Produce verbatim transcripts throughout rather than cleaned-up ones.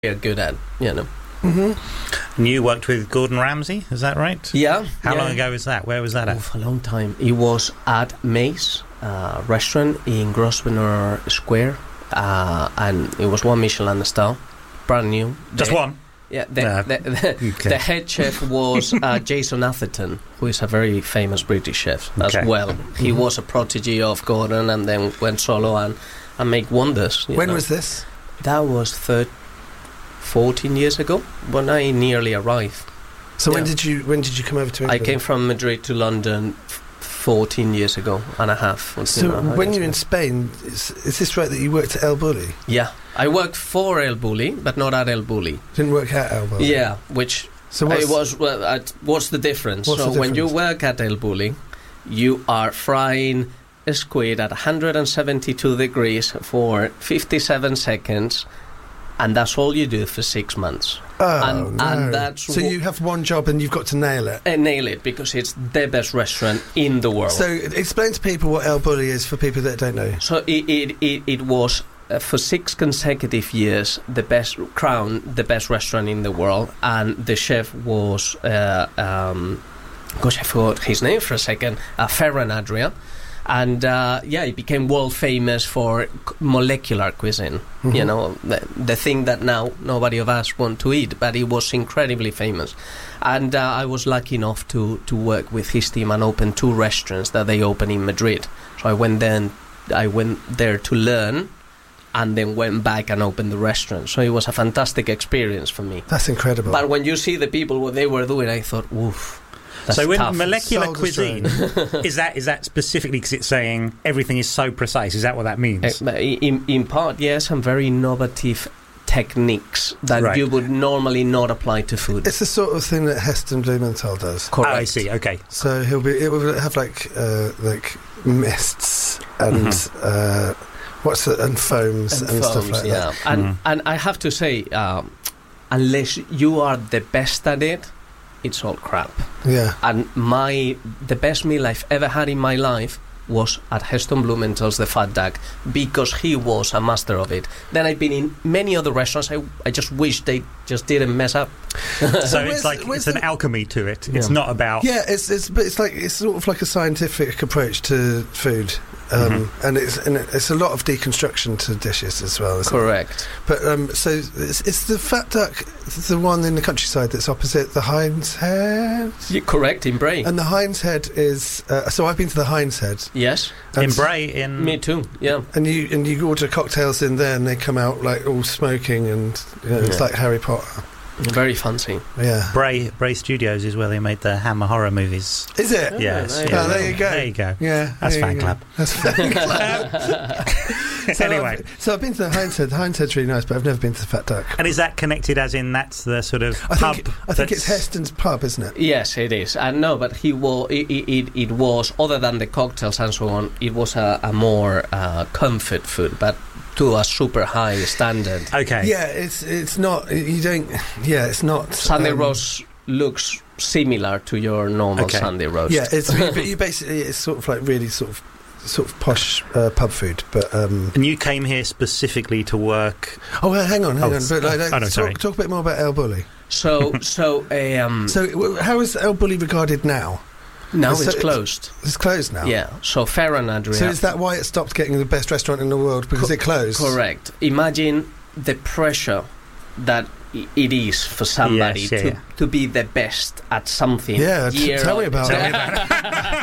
are good at, you know. Mm-hmm. And you worked with Gordon Ramsay, is that right? Yeah. How yeah. long ago was that? Where was that oh, at? For a long time. It was at Mace uh, restaurant in Grosvenor Square, uh, and it was one Michelin star, brand new. Just the, one? Yeah, the, no. the, the, okay. the head chef was uh, Jason Atherton, who is a very famous British chef as okay. well. He mm-hmm. was a protege of Gordon and then went solo and, and make wonders. When know. was this? That was thirteen, fourteen years ago, when I nearly arrived. So yeah. when did you when did you come over to England? I came from Madrid to London f- fourteen years ago and a half. So you know, when you're in Spain, is, is this right that you worked at El Bulli? Yeah, I worked for El Bulli, but not at El Bulli. Didn't work at El Bulli? Yeah, which so what's, it was. Well, uh, what's the difference? What's so the when you difference? work at El Bulli, you are frying a squid at one hundred seventy-two degrees for fifty-seven seconds. And that's all you do for six months. Oh, and, no. and that's so you have one job and you've got to nail it. Uh, nail it, because it's the best restaurant in the world. So explain to people what El Bulli is for people that don't know. So it it, it, it was, uh, for six consecutive years, the best crown, the best restaurant in the world. And the chef was, uh, um, gosh, I forgot his name for a second, uh, Ferran Adrià. And uh, yeah, it became world famous for c- molecular cuisine. Mm-hmm. You know, the, the thing that now nobody of us want to eat, but it was incredibly famous. And uh, I was lucky enough to, to work with his team and open two restaurants that they opened in Madrid. So I went there, I went there to learn, and then went back and opened the restaurant. So it was a fantastic experience for me. That's incredible. But when you see the people what they were doing, I thought, woof. That's so when tough. molecular Soul cuisine, is that is that specifically because it's saying everything is so precise? Is that what that means? Uh, in, in part, yes, and very innovative techniques that right. you would normally not apply to food. It's the sort of thing that Heston Blumenthal does. Correct. Oh, I see. Okay. So he'll be. It will have like uh, like mists and Mm-hmm. uh, what's it, and foams and, and, foams, stuff like yeah. that. And Mm. and I have to say, um, unless you are the best at it, it's all crap. Yeah. And my the best meal I've ever had in my life was at Heston Blumenthal's The Fat Duck, because he was a master of it. Then I've been in many other restaurants. I, I just wish they just didn't mess up. So Where's- it's like where's it's an the- alchemy to it. Yeah. It's not about Yeah, it's it's but it's like it's sort of like a scientific approach to food, um, Mm-hmm. and it's and it's a lot of deconstruction to dishes as well. Isn't Correct. It? But um, so it's, it's the Fat Duck, the one in the countryside that's opposite the Heinz Head, You're correct, in Bray. and the Heinz Head is. Uh, so I've been to the Heinz Head. Yes. and in Bray. In Me too, yeah. And you and you order cocktails in there, and they come out like all smoking, and you know, it's Yeah. like Harry Potter. Very fancy. Yeah, Bray Bray Studios is where they made the Hammer horror movies. is it? Yes. there you yeah. Oh, there you go. There you go. Yeah, That's there fan you go. club. That's fan club. So Anyway. I've, so I've been to the Heinz Head. The Heinz Head's really nice, but I've never been to the Fat Duck. And is that connected as in that's the sort of I pub? think I think it's that's- Heston's pub, isn't it? Yes, it is. And no, but he was. It, it, it was, other than the cocktails and so on, it was a, a more uh, comfort food, but to a super high standard. Okay. Yeah, it's it's not. You don't. Yeah, it's not. Sunday um, roast looks similar to your normal Okay. Sunday roast. Yeah, it's but you basically it's sort of like really sort of sort of posh uh, pub food, but um. And you came here specifically to work. Oh, well, hang on, hang Oh, on. But like, like, oh, no, sorry. talk, talk a bit more about El Bulli. So, so um, So, w- how is El Bulli regarded now? now so it's it's- closed. It's closed now. Yeah. So Ferran Adrià. So is that why it stopped getting the best restaurant in the world because Co- it closed? Correct. Imagine the pressure that i- it is for somebody Yes, yeah, to, yeah. to be the best at something. Yeah, t- year tell me on- about Tell it. me about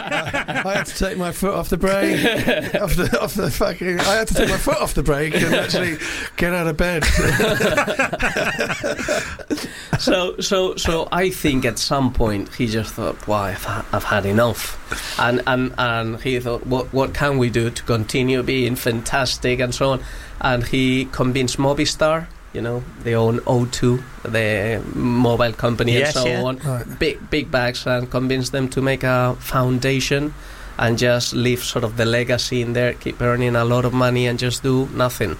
it. I had to take my foot off the brake, off the off the fucking. I had to take my foot off the brake and actually get out of bed. so, so, so I think at some point he just thought, "Well, I've, ha- I've had enough," and and and he thought, "What what can we do to continue being fantastic and so on?" And he convinced Movistar. You know, they own O two, the mobile company, Yes, and so yeah. on. Right. Big, big bags, and convince them to make a foundation and just leave sort of the legacy in there, keep earning a lot of money, and just do nothing.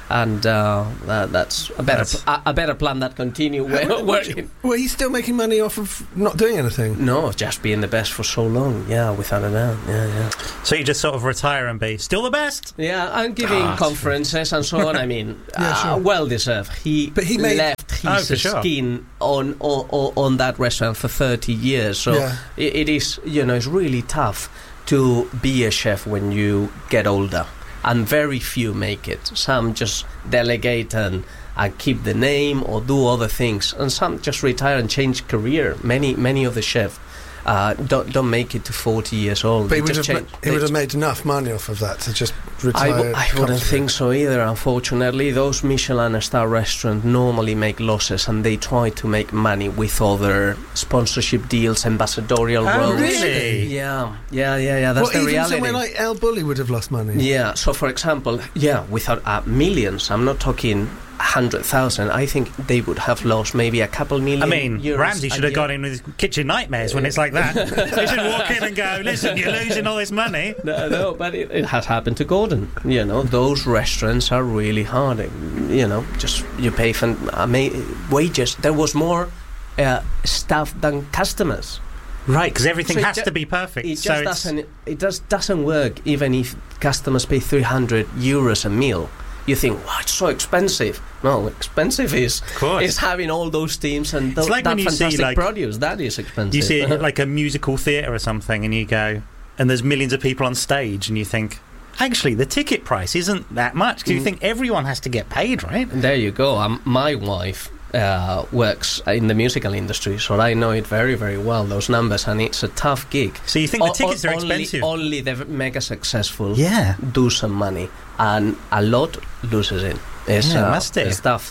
and uh, that, that's a better That's- a, a better plan that continue well, working. Were you still making money off of not doing anything? No, just being the best for so long. Yeah, without a doubt. Yeah, yeah. So you just sort of retire and be still the best? Yeah, I'm giving God. conferences and so on. I mean, Yeah, uh, sure. well deserved. He, But he made- left his Oh, for sure. skin on, on on that restaurant for thirty years. So Yeah. it, it is, you know, it's really tough to be a chef when you get older, and very few make it. Some just delegate and, and keep the name or do other things, and some just retire and change career. Many many of the chefs uh, don't don't make it to forty years old. But he They would, just have, change- ma- he they would have made enough money off of that to just retire. I, w- I wouldn't comfortably. think so either, unfortunately. Those Michelin star restaurants normally make losses, and they try to make money with other sponsorship deals, ambassadorial Oh, roles. really? Yeah, yeah, yeah, yeah. That's Well, the even reality. somewhere like El Bulli would have lost money. Yeah, so for example, yeah, without uh, millions, I'm not talking hundred thousand. I think they would have lost maybe a couple million. I mean, euros Ramsay a should have year. got in with his kitchen nightmares when it's like that. He should walk in and go, listen, you're losing all this money. No, no, but it, it has happened to Gordon. You know, those restaurants are really hard. You know, just you pay for ama- wages. There was more uh, staff than customers. Right, because everything So it has ju- to be perfect. It so just it's- doesn't. It just doesn't work. Even if customers pay three hundred euros a meal, you think, wow, it's so expensive. No, expensive is Of course. is having all those teams and It's tho- like that when you see, fantastic like- produce. That is expensive. You see it like a musical theatre or something, and you go, and there's millions of people on stage, and you think, actually, the ticket price isn't that much, because you Mm. think everyone has to get paid, right? There you go. Um, my wife uh, works in the musical industry, so I know it very, very well, those numbers, and it's a tough gig. So you think the O- tickets o- are only, expensive? Only the mega successful Yeah. do some money, and a lot loses it. It's, Yeah, uh, must do. it's tough.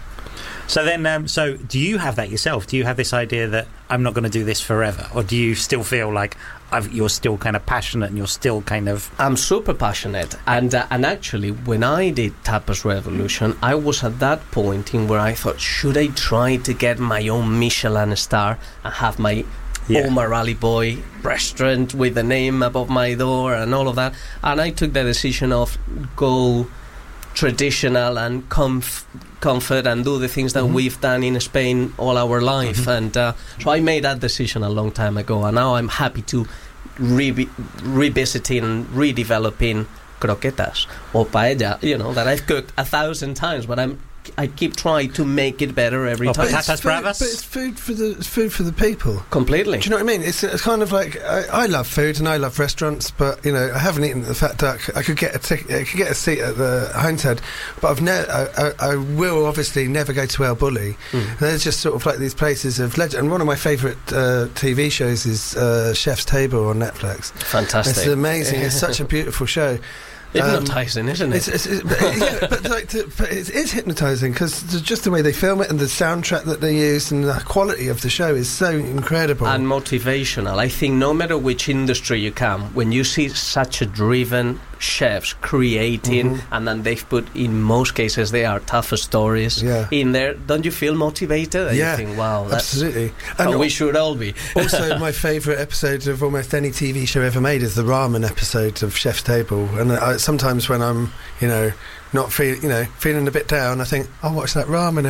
So then, um, so do you have that yourself? Do you have this idea that I'm not going to do this forever? Or do you still feel like I've, you're still kind of passionate and you're still kind of... I'm super passionate, and uh, and actually, when I did Tapas Revolution, I was at that point in where I thought, should I try to get my own Michelin star and have my Yeah. Omar Ali Boy restaurant with the name above my door and all of that? And I took the decision of go traditional and comf- comfort and do the things that Mhm. we've done in Spain all our life. Mhm. And uh, so I made that decision a long time ago, and now I'm happy to re- revisiting, redeveloping croquetas or paella, you know, that I've cooked a thousand times, but I'm I keep trying to make it better every Or time. But it's, Patatas food, bravas? but it's food for the it's food for the people. Completely. Do you know what I mean? It's, it's kind of like I, I love food and I love restaurants, but you know I haven't eaten at the Fat Duck. I could get a tic- I could get a seat at the Hindhead, but I've ne- I, I, I will obviously never go to El Bulli. Mm. There's just sort of like these places of legend. And one of my favourite uh, T V shows is uh, Chef's Table on Netflix. Fantastic. It's amazing. It's such a beautiful show. Hypnotising, isn't it? It's, it's, it's, but, yeah, but, like, to, but it is hypnotising because just the way they film it and the soundtrack that they use and the quality of the show is so incredible. And motivational. I think no matter which industry you come, when you see such a driven chefs creating, Mhm. and then they've put, in most cases, they are tougher stories Yeah. in there, don't you feel motivated? And Yeah, you think, wow, that's Absolutely. how And we should all be. also, my favourite episode of almost any T V show ever made is the ramen episode of Chef's Table. And I, sometimes when I'm, you know, not feel, you know, feeling a bit down, I think I'll watch that ramen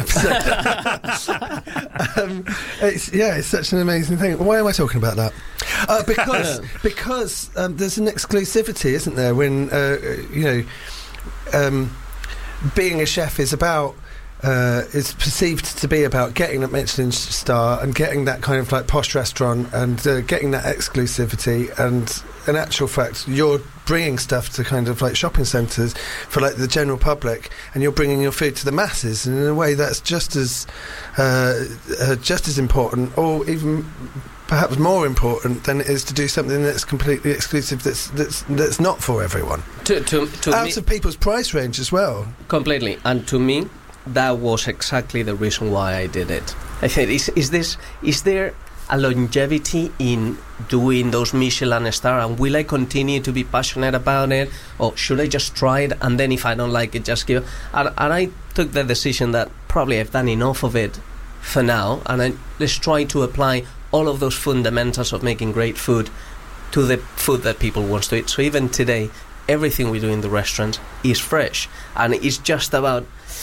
episode. um, it's, yeah, it's such an amazing thing. Why am I talking about that? Uh, because because um, there's an exclusivity, isn't there? When uh, you know, um, being a chef is about. Uh, is perceived to be about getting that Michelin star and getting that kind of like posh restaurant and uh, getting that exclusivity, and in actual fact you're bringing stuff to kind of like shopping centres for like the general public, and you're bringing your food to the masses, and in a way that's just as uh, uh, just as important, or even perhaps more important than it is to do something that's completely exclusive, that's that's that's not for everyone, to to, to out me, of people's price range as well. completely. And to me, that was exactly the reason why I did it. I said, is, is this is there a longevity in doing those Michelin star, and will I continue to be passionate about it, or should I just try it, and then if I don't like it, just give it? And, and I took the decision that probably I've done enough of it for now, and I, let's try to apply all of those fundamentals of making great food to the food that people want to eat. So even today, everything we do in the restaurant is fresh, and it's just about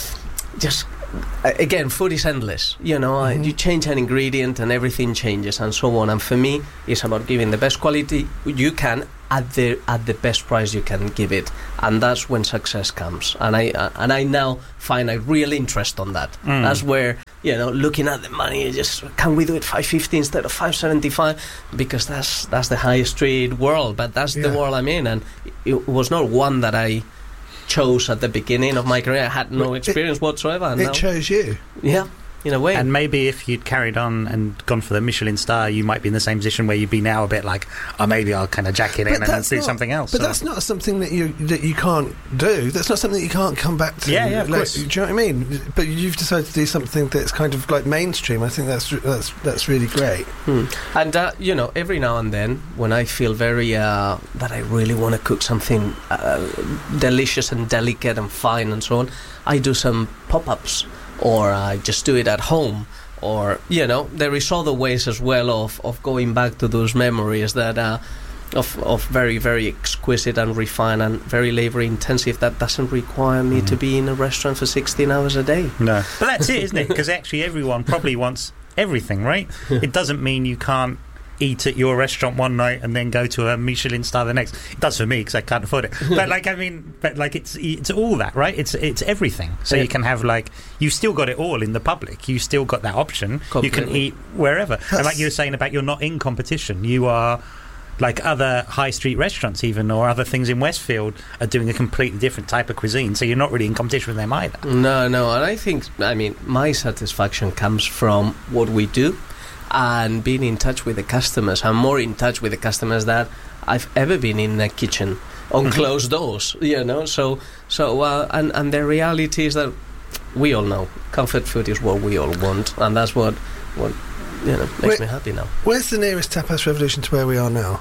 just. Again, food is endless. You know, mm-hmm. you change an ingredient and everything changes, and so on. And for me, it's about giving the best quality you can at the at the best price you can give it, and that's when success comes. And I uh, and I now find a real interest on that. Mm. That's where, you know, looking at the money, just can we do it five fifty instead of five seventy five? Because that's that's the high street world, but that's yeah. the world I'm in, and it was not one that I chose at the beginning of my career. I had no experience it, whatsoever. And it now, chose you. Yeah, in a way. And maybe if you'd carried on and gone for the Michelin star, you might be in the same position where you'd be now, a bit like, oh, maybe I'll kind of jack it in but and do not, something else. But so. that's not something that you that you can't do. That's not something that you can't come back to. Yeah, yeah, of like, course. Do you know what I mean? But you've decided to do something that's kind of like mainstream. I think that's that's that's really great. Hmm. And uh, you know, every now and then, when I feel very uh, that I really want to cook something uh, delicious and delicate and fine and so on, I do some pop-ups, or I just do it at home. Or, you know, there is other ways as well of, of going back to those memories that uh, of of very, very exquisite and refined and very labour intensive that doesn't require me mm. to be in a restaurant for sixteen hours a day. No. But that's it, isn't it? Because actually everyone probably wants everything, right? It doesn't mean you can't eat at your restaurant one night and then go to a Michelin star the next. It does for me because I can't afford it. But like, I mean, but like, it's it's all that, right? It's it's everything. So yeah. you can have like, you've still got it all in the public. You still got that option. Completely. You can eat wherever. That's and like you were saying about, you're not in competition. You are like other high street restaurants, even, or other things in Westfield are doing a completely different type of cuisine. So you're not really in competition with them either. No, no. And I think, I mean, my satisfaction comes from what we do. And being in touch with the customers. I'm more in touch with the customers than I've ever been in a kitchen on closed doors, you know. So, so uh, and and the reality is that we all know comfort food is what we all want, and that's what what you know makes Where, me happy now. Where's the nearest Tapas Revolution to where we are now?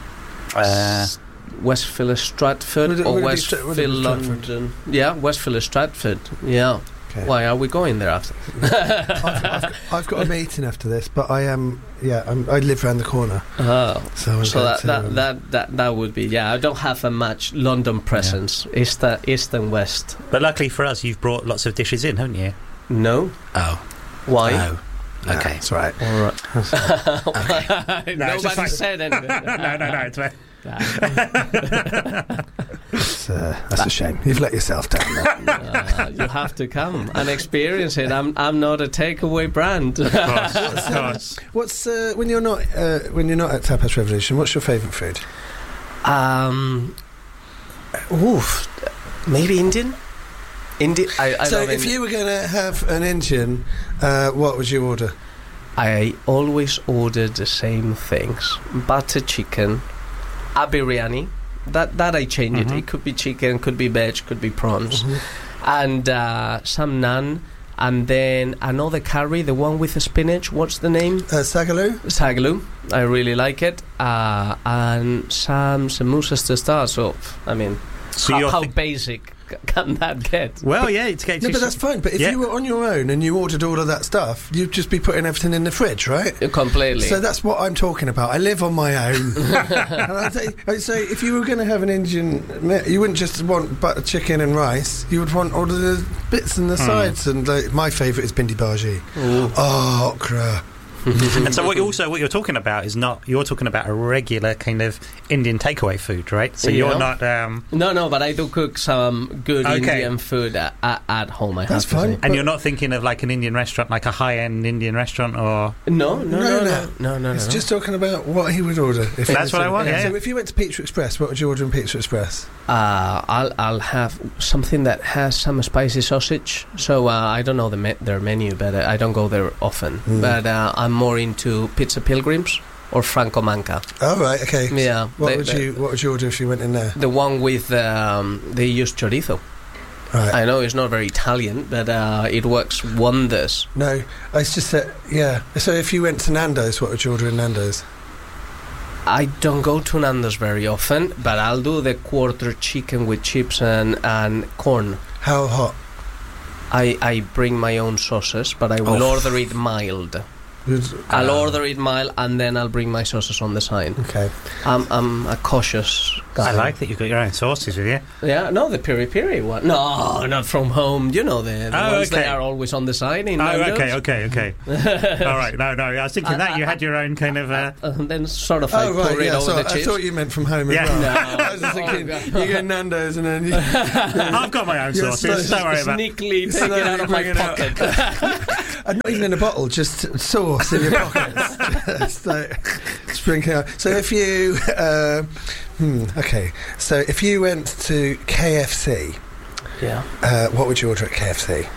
Uh, Westfield Stratford would it, or would Westfield London? Yeah, Westfield Stratford. Yeah. Okay. Why are we going there after? I've, I've, I've got a meeting after this, but I am yeah I'm, I live around the corner. Oh, so, so that, to, that, um, that that that would be yeah. I don't have a much London presence. Yeah. East, uh, east and west. But luckily for us, you've brought lots of dishes in, haven't you? No. Oh. Why? Oh. Okay, no, that's right. All right. Okay. No, nobody like, said anything. no, no, no. It's fine. It's, uh, that's a shame. You've let yourself down there. Uh, you have to come and experience it. I'm I'm not a takeaway brand. Of course, of course. What's uh, when you're not uh, when you're not at Tapas Revolution? What's your favourite food? Um, oof, maybe Indian. Indian. I, I so, love if Indian. you were going to have an Indian, uh, what would you order? I always order the same things: butter chicken, a biryani. That that I change mm-hmm. it. It could be chicken, could be veg, could be prawns, mm-hmm. and uh, some naan, and then another curry, the one with the spinach. What's the name? Uh, sagaloo. Sagaloo. I really like it. Uh, and some samosas to start. So I mean, so how, you're how th- basic can that get? Well, yeah, it's getting. No, but that's fine. But if yeah. you were on your own and you ordered all of that stuff, you'd just be putting everything in the fridge, right? Completely. So that's what I'm talking about. I live on my own. And I'd say, I'd say if you were going to have an Indian, you wouldn't just want butter chicken and rice. You would want all of the bits and the mm. sides. And like, my favourite is bindi bhaji. Ooh. Oh, okra. And so what you also what you're talking about is not you're talking about a regular kind of Indian takeaway food, right? So yeah. you're not um no no but I do cook some good okay. Indian food at, at, at home. I That's have to fine. say. And you're not thinking of like an Indian restaurant, like a high-end Indian restaurant, or no no no no no no, no, it's no. just talking about what he would order. If that's what I want. Yeah. So if you went to Pizza Express, what would you order in Pizza Express? Uh, I'll I'll have something that has some spicy sausage. So uh, I don't know the me- their menu, but uh, I don't go there often. Mm. But uh, I'm more into Pizza Pilgrims or Franco Manca. Oh right, okay. Yeah. What they, would they, you What would you order if you went in there? The one with um, they use chorizo. Right. I know it's not very Italian, but uh, it works wonders. No, it's just that yeah. So if you went to Nando's, what would you order in Nando's? I don't go to Nando's very often, but I'll do the quarter chicken with chips and, and corn. How hot? I, I bring my own sauces, but I will oh. order it mild. I'll uh, order it mild, and then I'll bring my sauces on the side. Okay. I'm, I'm a cautious I like that you've got your own sauces with you. Yeah, no, the peri peri one. No, not from home. You know, the, the oh, ones okay. that are always on the side. In oh, Nando's. okay, okay, okay. All right, no, no. I was thinking uh, that you had your own kind of. Uh... Uh, and then sort of like oh, right, pour it yeah, over so the I chips. thought you meant from home yeah. as well. No. I was just thinking, Oh, you go Nando's and then you. I've got my own sauces. Don't worry about it. Sneakily take it out of my pocket. And not even in a bottle, just sauce in your pockets. Just like sprinkling out. So if you. Uh, Hmm, okay, so if you went to K F C, yeah, uh, what would you order at K F C?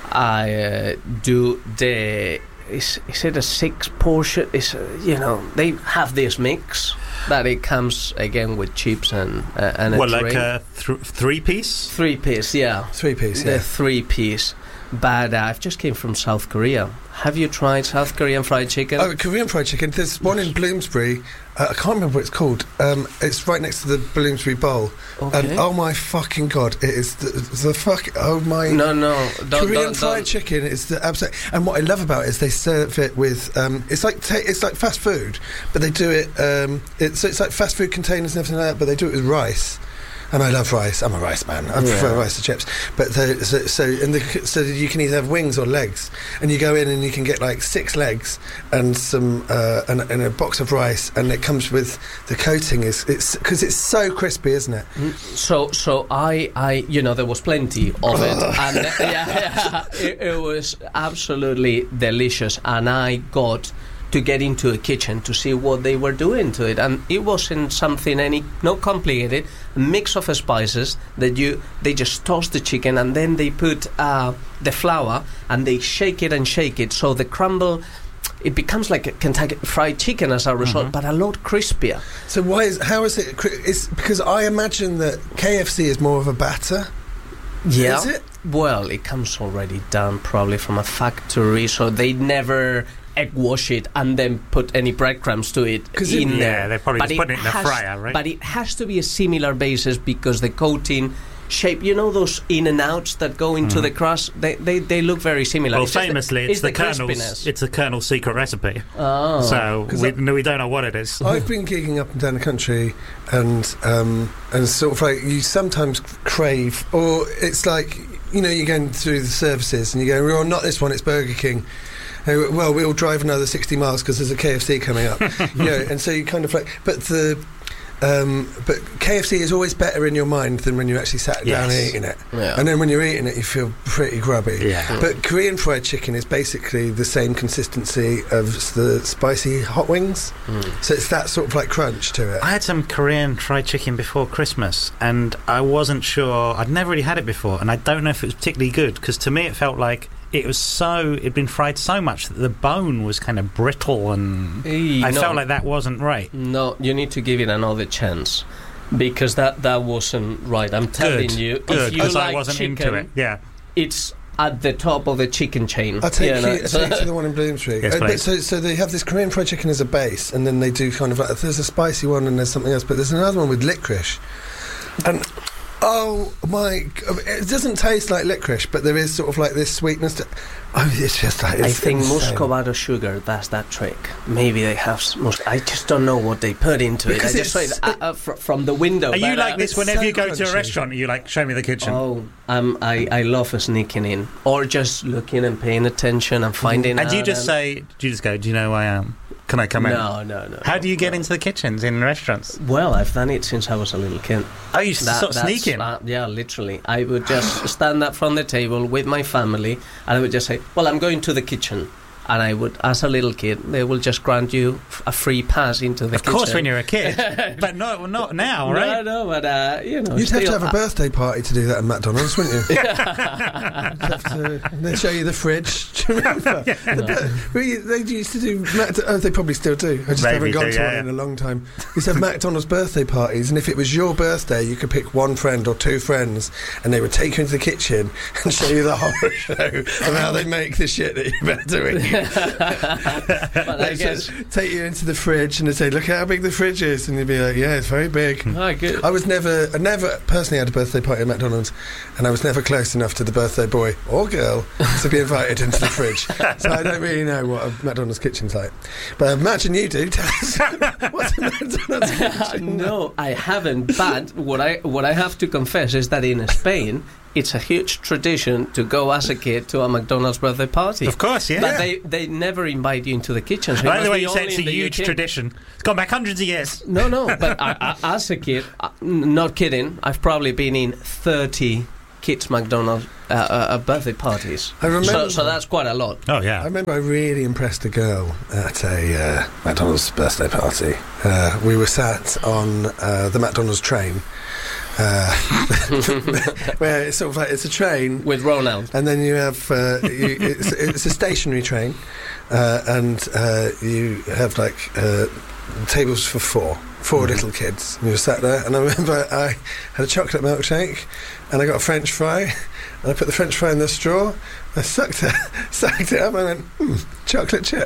I uh, do the is is it a six portion? Is uh, you know they have this mix that it comes again with chips and uh, and a what drink. like a th- three piece? Three piece, yeah, three piece, the yeah, three piece. But uh, I've just came from South Korea. Have you tried South Korean fried chicken? Oh, Korean fried chicken. There's one in Bloomsbury. Uh, I can't remember what it's called. Um, it's right next to the Bloomsbury Bowl. Okay. And oh my fucking god, it is the, the fuck. Oh my. No, no. Don't, Korean don't, fried don't. chicken is the absolute. And what I love about it is they serve it with. Um, it's like ta- it's like fast food, but they do it. Um, it's so it's like fast food containers and everything like that, but they do it with rice. And I love rice. I'm a rice man. I prefer Yeah. rice to chips. But the, so so and the, so you can either have wings or legs, and you go in and you can get like six legs and some uh, and, and a box of rice, and it comes with the coating is it's because it's so crispy, isn't it? So so I I you know there was plenty of it, and uh, yeah, yeah it, it was absolutely delicious, and I got to get into a kitchen to see what they were doing to it, and it wasn't something any no complicated a mix of spices that you they just toss the chicken and then they put uh, the flour and they shake it and shake it so the crumble it becomes like a Kentucky fried chicken as a result, mm-hmm. but a lot crispier. So why is how is it? Cri- it's because I imagine that K F C is more of a batter. Yeah. Is it? Well, it comes already done probably from a factory, so they never egg wash it and then put any breadcrumbs to it in it, there. Yeah, they probably but just put it in the has, fryer, right? But it has to be a similar basis because the coating shape, you know those in and outs that go into mm. the crust, they, they they look very similar. Well, it's famously, the, it's, the, the Colonel's it's the Colonel's secret recipe. Oh. So we, I, we don't know what it is. I've been gigging up and down the country, and um, and sort of like you sometimes crave, or it's like you know you're going through the services and you go, well, not this one, it's Burger King. Uh, well, we'll drive another sixty miles because there's a K F C coming up. You know, and so you kind of like, but the um, but K F C is always better in your mind than when you actually sat yes. down and eating it. Yeah. And then when you're eating it, you feel pretty grubby. Yeah. Mm. But Korean fried chicken is basically the same consistency of the spicy hot wings. Mm. So it's that sort of like crunch to it. I had some Korean fried chicken before Christmas, and I wasn't sure. I'd never really had it before, and I don't know if it was particularly good because to me it felt like. It was so... It'd been fried so much that the bone was kind of brittle and... Hey, I no, felt like that wasn't right. No, you need to give it another chance. Because that, that wasn't right. I'm telling Good. you. Good, because like I wasn't chicken, into it. Yeah. It's at the top of the chicken chain. I'll take, you, you, know? I'll take you to the one in Bloomsbury. Yes, uh, but please. so, so they have this Korean fried chicken as a base, and then they do kind of like... There's a spicy one and there's something else, but there's another one with licorice. And... Oh my! It doesn't taste like licorice, but there is sort of like this sweetness. To, oh, it's just like it's I think insane. muscovado sugar does that trick. Maybe they have. Mus- I just don't know what they put into Because it. I just saw it uh, uh, fr- from the window. Are you but, like uh, this whenever so you go to a crunchy. restaurant? Are you like, show me the kitchen? Oh, um, I I love sneaking in or just looking and paying attention and finding. and out do you just and say? Do you just go? Do you know who I am? Can I come in? No, no, no. How no, do you get no. into the kitchens in restaurants? Well, I've done it since I was a little kid. Oh, you sort of that's, sneak in? Uh, yeah, literally. I would just stand up from the table with my family and I would just say, well, I'm going to the kitchen. And I would, as a little kid, they will just grant you f- a free pass into the of kitchen. Of course, when you're a kid. But not, not now, right? No, no, but, uh, you know... You'd have to still, have a uh, birthday party to do that at McDonald's, wouldn't you? have to, they show you the fridge. Do you remember? Yeah. The, No. we, they used to do... Mac- oh, they probably still do. I just Maybe haven't gone do, to yeah, one yeah. in a long time. They used to have McDonald's birthday parties, and if it was your birthday, you could pick one friend or two friends, and they would take you into the kitchen and show you the horror show of how they make the shit that you're about to eat. But I guess take you into the fridge and they say, "Look how big the fridge is," and you'd be like, "Yeah, it's very big." oh, good. I was never, I never personally had a birthday party at McDonald's, and I was never close enough to the birthday boy or girl to be invited into the fridge. So I don't really know what a McDonald's kitchen's like. But I imagine you do. Tell us what's a McDonald's kitchen? No, I haven't. But what I what I have to confess is that in Spain, it's a huge tradition to go as a kid to a McDonald's birthday party. Of course, yeah. But they, they never invite you into the kitchen. So it By must the way, be you said only it's a in the huge U K. tradition. It's gone back hundreds of years. No, no. But I, I, as a kid, uh, n- not kidding, I've probably been in thirty kids' McDonald's uh, uh, birthday parties. I remember. So, so that's quite a lot. Oh, I yeah. remember I really impressed a girl at a uh, McDonald's birthday party. Uh, we were sat on uh, the McDonald's train, uh, where it's sort of like it's a train, With Ronald. and then you have uh, you, it's, it's a stationary train, uh, and uh, you have like uh, tables for four. Four little kids, and you were sat there. And I remember I had a chocolate milkshake, and I got a French fry, and I put the French fry in the straw. I sucked it, sucked it up. I went, hmm, chocolate chip,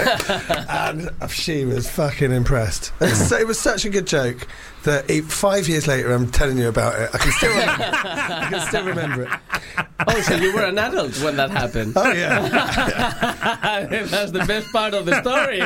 and she was fucking impressed. And so it was such a good joke that it, five years later, I'm telling you about it. I can still remember it. I can still remember it. Oh, so you were an adult when that happened. Oh yeah. That's the best part of the story.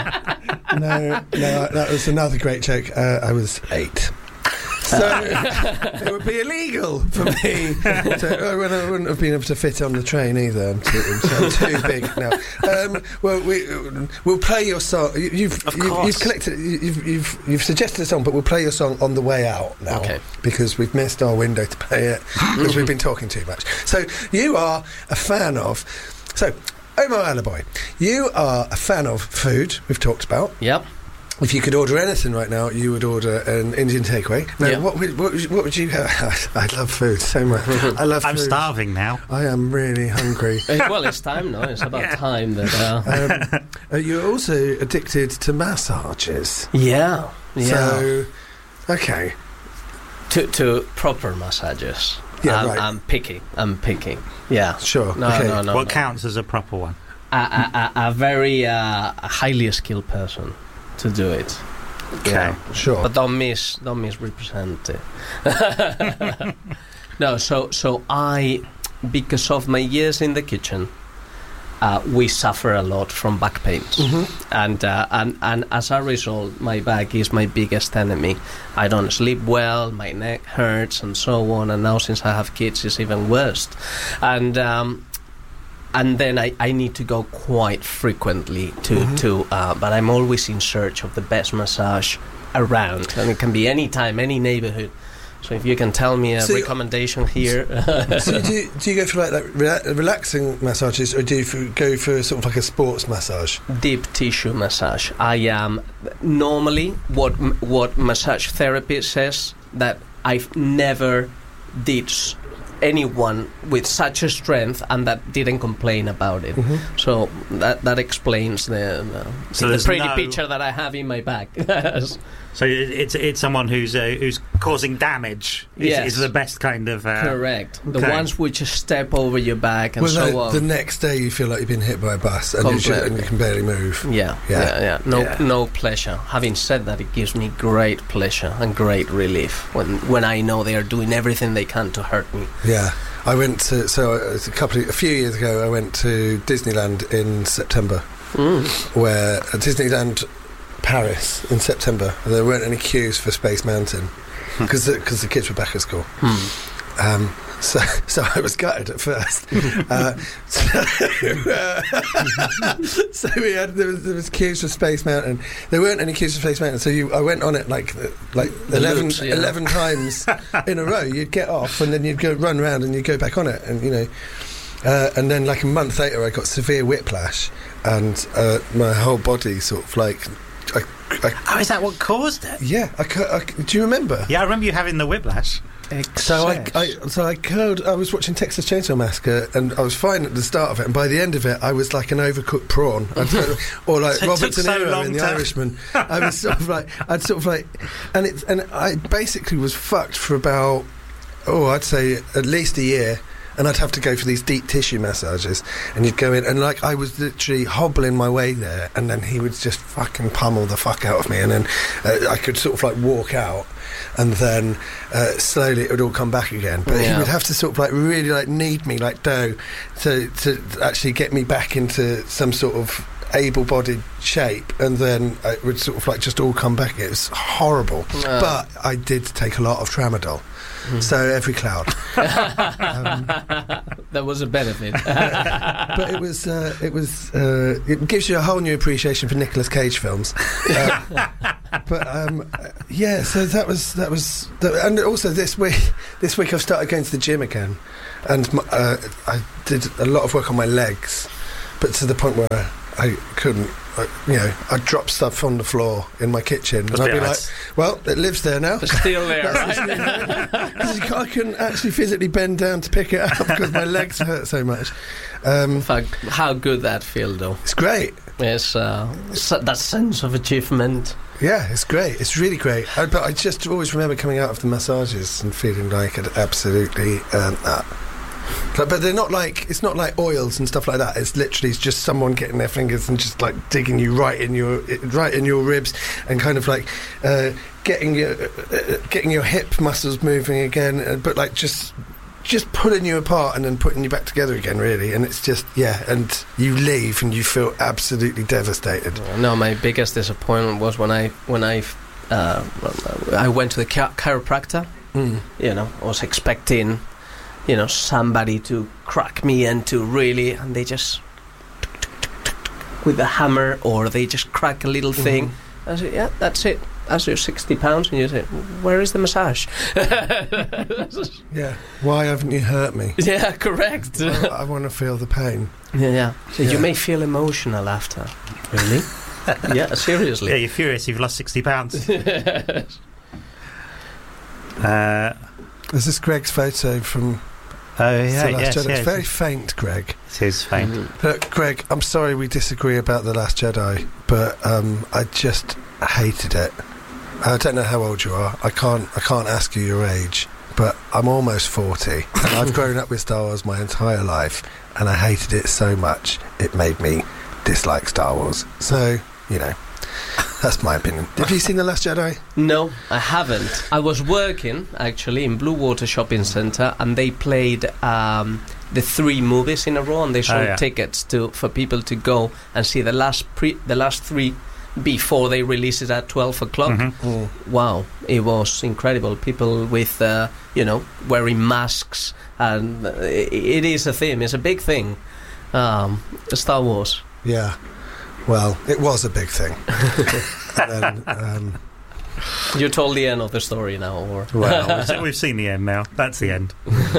No, no, that was another great joke. Uh, I was eight. So it would be illegal for me. To, I wouldn't I wouldn't have been able to fit on the train either. I'm too, I'm too big now. Um, well, we, we'll play your song. You, you've, Of you've, course. you've collected. You've, you've, you've suggested a song, but we'll play your song on the way out now. Okay. Because we've missed our window to play it because we've been talking too much. So you are a fan of. So. Omar Alaboy, you are a fan of food, we've talked about. Yep. If you could order anything right now, you would order an Indian takeaway. Now, Yeah. what, would, what, would you, what would you have? I love food so much. I love I'm food. starving now. I am really hungry. Uh, Well, it's time now. It's about Yeah. time that. Uh, um, uh, you're also addicted to massages. yeah. Yeah. So, okay. to to proper massages. Yeah, I'm, right. I'm picky. I'm picky. Yeah. Sure. No, okay. no, no. what no. counts as a proper one? A, a, a, a very uh, a highly skilled person to do it. Okay. Yeah. Sure. But don't miss, don't misrepresent it. No, so so I, because of my years in the kitchen, uh, we suffer a lot from back pains, Mhm. and uh, and and as a result, my back is my biggest enemy. I don't sleep well, my neck hurts, and so on. And now, since I have kids, it's even worse. And um, and then I, I need to go quite frequently to Mhm. to. Uh, but I'm always in search of the best massage around, and it can be any time, any neighborhood. So if you can tell me a So you- recommendation here. So do you, do you go for like, like rela- relaxing massages, or do you f- go for sort of like a sports massage? Deep tissue massage. I am normally what m- what massage therapy says that I've never did s- anyone with such a strength and that didn't complain about it. Mhm. So that that explains the, the, So the there's pretty no- picture that I have in my back. So it- it's it's someone who's uh, who's causing damage. Is, Yes. is the best kind of. Uh, Correct. The okay. ones which step over your back and well, so no, on. the next day you feel like you've been hit by a bus and, you, should, Completely. and you can barely move. Yeah, Yeah. yeah, yeah. No, Yeah. no pleasure. Having said that, it gives me great pleasure and great relief when when I know they are doing everything they can to hurt me. Yeah, I went to so uh, a couple of, a few years ago. I went to Disneyland in September, Mm. where at Disneyland Paris in September there weren't any queues for Space Mountain because because the, the kids were back at school. Hmm. Um, so, so I was gutted at first. uh, so, uh, so we had there was, there was queues for Space Mountain. There weren't any queues for Space Mountain, so you I went on it like like The eleven, loops, yeah. eleven times in a row. You'd get off and then you'd go run around and you'd go back on it, and you know. Uh, and then like a month later, I got severe whiplash, and uh, my whole body sort of like. I, I, Oh, is that what caused it? yeah, I, cur- I, do you remember? Yeah, I remember you having the whiplash. So I, Excess. I, so I curled. I was watching Texas Chainsaw Massacre, and I was fine at the start of it, and by the end of it, I was like an overcooked prawn, I'd sort of- or like So it Robert took De so Niro long in The to- Irishman. I was sort of like, I'd sort of like, and it's and I basically was fucked for about, oh, I'd say at least a year. and I'd have to go for these deep tissue massages, and you'd go in, and like I was literally hobbling my way there, and then he would just fucking pummel the fuck out of me, and then uh, I could sort of like walk out, and then uh, slowly it would all come back again. But Yeah. he would have to sort of like really like knead me like dough to to actually get me back into some sort of able-bodied shape, and then it would sort of like just all come back. It was horrible. Uh. But I did take a lot of tramadol, so every cloud. um, That was a benefit. but it was uh, it was uh, it gives you a whole new appreciation for Nicolas Cage films. Uh, but um, yeah, so that was that was that, and also this week this week I've started going to the gym again, and m- uh, I did a lot of work on my legs, but to the point where I couldn't, I, you know, I'd drop stuff on the floor in my kitchen, and I'd be like, well, it lives there now. It's still there, right? Because I couldn't actually physically bend down to pick it up because my legs hurt so much. Um, In fact, how good that feel, though. it's great. Yes, uh, so that sense of achievement. Yeah, it's great. It's really great. I, but I just always remember coming out of the massages and feeling like I'd absolutely earned that. But, but they're not like, it's not like oils and stuff like that. It's literally it's just someone getting their fingers and just like digging you right in your right in your ribs, and kind of like uh, getting your uh, getting your hip muscles moving again. Uh, but like just just pulling you apart and then putting you back together again, really. And it's just yeah. And you leave and you feel absolutely devastated. No, my biggest disappointment was when I when I uh, I went to the chi- chiropractor. Mm. You know, I was expecting, you know, somebody to crack me and to really, and they just with the hammer, or they just crack a little thing. Mhm. I said, yeah, that's it. That's your sixty pounds, and you say, where is the massage? Yeah. Why haven't you hurt me? Yeah, correct. I, I want to feel the pain. Yeah, yeah. So Yeah. you may feel emotional after. Really? Yeah, seriously. Yeah, you're furious you've lost sixty pounds. uh, This is Greg's photo from oh, The yeah, Last yes, Jedi. yes. It's very faint, Greg. It is faint. Mhm. Look, Greg, I'm sorry we disagree about The Last Jedi, but um, I just hated it. I don't know how old you are. I can't. I can't ask you your age, but I'm almost forty, and I've grown up with Star Wars my entire life, and I hated it so much it made me dislike Star Wars. So, you know, that's my opinion. Have you seen The Last Jedi? No, I haven't. I was working, actually, in Blue Water Shopping Centre, and they played um, the three movies in a row, and they sold Oh, yeah. tickets to for people to go and see the last pre the last three before they release it at twelve o'clock. Mhm. Mm. Wow, it was incredible. People with, uh, you know, wearing masks, and uh, it, it is a thing. It's a big thing. Um, Star Wars. Yeah. Well, it was a big thing. And then, um, You told the end of the story now, or Well, we've, se- we've seen the end now. That's the end.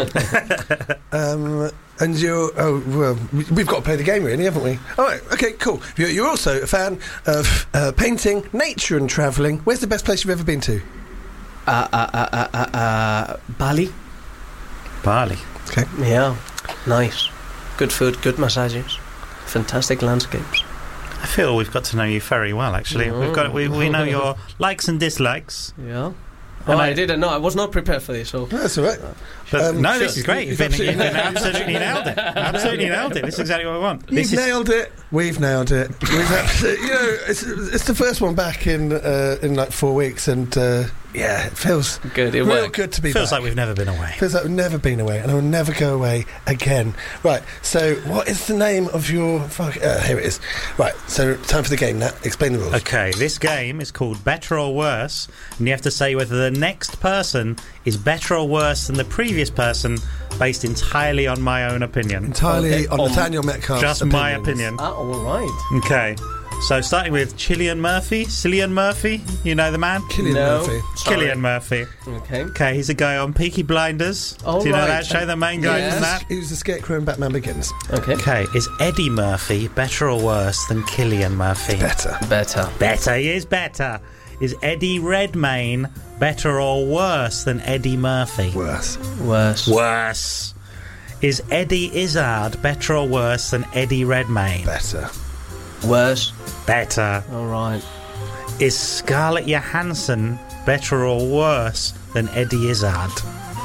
Um, and you're, oh, well, we- we've got to play the game, really, haven't we? All right, okay, cool. You're, you're also a fan of uh, painting, nature, and travelling. Where's the best place you've ever been to? uh, uh, uh, uh, uh, uh, Bali. Bali. Okay. Yeah, nice. Good food, good massages, fantastic landscapes. I feel we've got to know you very well, actually. We've got we, we know your likes and dislikes. Yeah. And Oh, I- I didn't know. I was not prepared for this. So That's all right. But Um, no, sure. this is great. You've, been, You've you've been absolutely nailed it. Absolutely nailed it. This is exactly what we want. You've This is nailed it. We've nailed it. We've absolutely, you know, it's, it's the first one back in uh, in like four weeks, and uh, yeah, it feels good. It real worked. good to be feels back. like we've never been away. Feels like we've never been away, and I will never go away again. Right, so what is the name of your... Fuck, uh, here it is. Right, so time for the game, Nat. Explain the rules. Okay, this game is called Better or Worse, and you have to say whether the next person is better or worse than the previous person, based entirely on my own opinion. Entirely Okay, on um, Nathaniel Metcalf's Just my opinions. opinion. Ah, all right. Okay, so starting with Cillian Murphy. Cillian Murphy, you know the man? Cillian No. Murphy. Sorry. Cillian Murphy. Okay. Okay, he's a guy on Peaky Blinders. Oh, Do you know right. that show? The main guy Yes. from that? He was the Scarecrow in Batman Begins. Okay. Okay, is Eddie Murphy better or worse than Cillian Murphy? Better. Better. Better, he is better. Is Eddie Redmayne better or worse than Eddie Murphy? Worse. Worse. Worse. Is Eddie Izzard better or worse than Eddie Redmayne? Better. Worse. Better. All right. Is Scarlett Johansson better or worse than Eddie Izzard?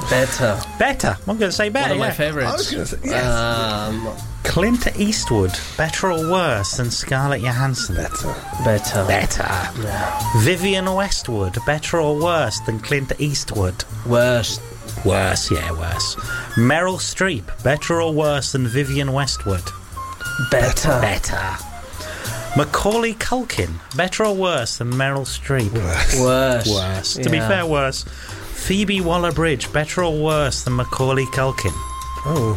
Better. Better. I'm going to say better. One of my yeah. favourites. I was going to say yes. Um, Clint Eastwood, better or worse than Scarlett Johansson? Better. better. Better. Yeah. Vivian Westwood, better or worse than Clint Eastwood? Worst. Worse, yeah, worse. Meryl Streep, better or worse than Vivian Westwood? Better. Better. Macaulay Culkin, better or worse than Meryl Streep? Worse. Worse. Worse. To be Yeah. fair, worse. Phoebe Waller-Bridge, better or worse than Macaulay Culkin? Oh.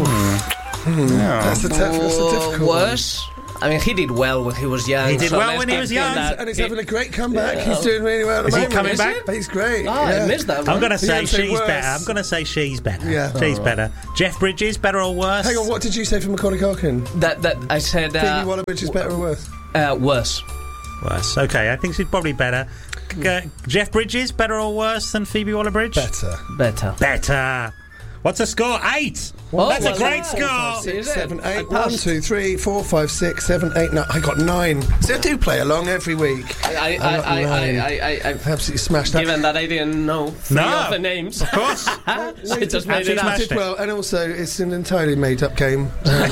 Mm. Yeah. That's a, tough, that's a Uh, difficult worse. I mean, he did well when he was young. He did so well let's when he give was him young. one. that. And he's It- having a great comeback. Yeah. He's doing really well at the Is he moment. coming Is back? he? He's great. Oh, yeah. I missed that I'm one. going to say Yeah, say she's worse. better. I'm going to say she's better. Yeah. She's Oh. better. Jeff Bridges, better or worse? Hang on, what did you say for Macaulay Culkin? That that I said. Phoebe Uh, Waller-Bridge is better or worse? uh, worse. Worse. Okay, I think she's probably better. Uh, Jeff Bridges, better or worse than Phoebe Waller-Bridge? Better. Better. Better. What's the score? Eight. Oh, That's a well, great yeah. score. Is Six, it? seven, I eight. One, passed. two, three, four, five, six, seven, eight, nine. I got nine. See, I do play along every week. I I I I got I, I, nine. I, I, I Absolutely smashed that. given that I didn't know three No. of the names. Of course. I just made Absolutely it up. smashed Did well, and also it's an entirely made-up game.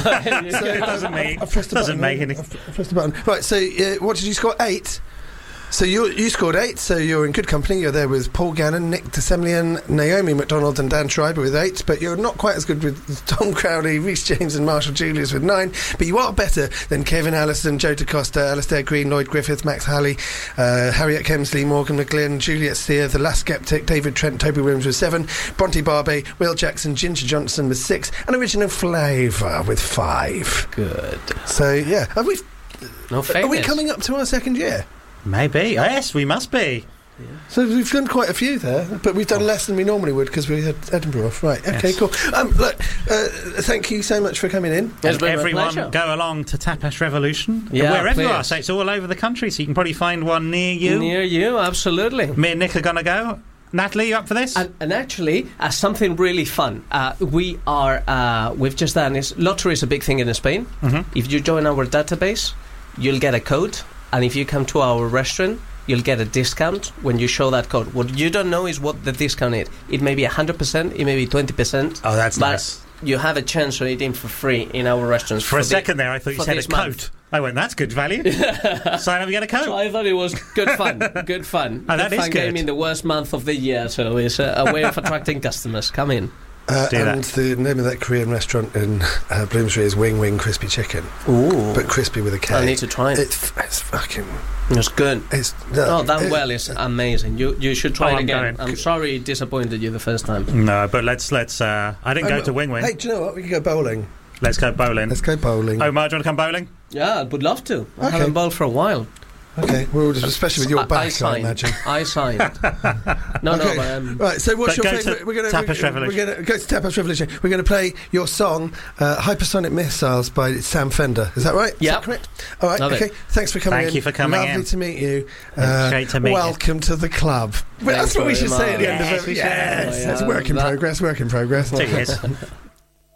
It doesn't make, I pressed a doesn't button make then. any... I pressed a button. Right. So, uh, what did you score? Eight. So you you scored eight. So you're in good company. You're there with Paul Gannon, Nick DeSemlian, Naomi MacDonald, and Dan Schreiber with eight. But you're not quite as good with Tom Crowley, Rhys James, and Marshall Julius with nine. But you are better than Kevin Allison, Joe DaCosta, Alistair Green, Lloyd Griffith, Max Halley, uh, Harriet Kemsley, Morgan McGlynn, Juliet Steer, The Last Skeptic, David Trent, Toby Williams with seven, Bronte Barbie, Will Jackson, Ginger Johnson with six, and Original Flavour with five. Good. So yeah, are we No are famous. we coming up to our second year? Maybe. Yes, we must be. So we've done quite a few there, but we've done less than we normally would because we had Edinburgh off. Right, okay, Yes. cool. Um, look, uh, thank you so much for coming in. It's been a Everyone pleasure. go along to Tapas Revolution. Yeah, wherever you please. are. So it's all over the country, so you can probably find one near you. Near you, absolutely. Me and Nick are going to go. Natalie, you up for this? And, and actually, uh, something really fun. Uh, we are. Uh, we've just done is lottery is a big thing in Spain. Mhm. If you join our database, you'll get a code, and if you come to our restaurant, you'll get a discount when you show that code. What you don't know is what the discount is. It may be one hundred percent, it may be twenty percent. Oh, that's but nice. You have a chance of eating for free in our restaurants. For a the- second there, I thought you for said a this coat. month. I went, that's good value. Sign up and get a coat. So I thought it was good fun. Good fun. Oh, that good is fun good. game in the worst month of the year, so it's a, a way of attracting customers. Come in. Uh, Do that. and the name of that Korean restaurant in uh, Bloomsbury is Wing Wing Crispy Chicken, Ooh. but crispy with a K. I need to try it. It's, it's fucking. It's good. It's Oh, that it- well is amazing. You you should try Oh, it I'm again. going. I'm sorry it disappointed you the first time. No, but let's, let's, uh, I didn't go Um, to Wing Wing. Hey, do you know what? We can go bowling. Let's go bowling. Let's go bowling. Omar, do you want to come bowling? Yeah, I would love to. I Okay. haven't bowled for a while. Okay, well, especially with your I, I back, I, signed. imagine. I signed. No, Okay. no, but, um, Right, so what's But your go to favourite? We're going Tapas we're, Revolution. We're going to go to Tapas Revolution. We're going to play your song, uh, "Hypersonic Missiles" by Sam Fender. Is that right? Is Yeah. that correct? All right. Love okay. it. Thanks for coming Thank in. you for coming Lovely in. to meet you. It's great to meet you. welcome to the club. Well, Thanks that's what we very should say at the much. end Yes, of we it. should. Yes, Oh, that's yeah, work in that- progress. Work in progress. Two years.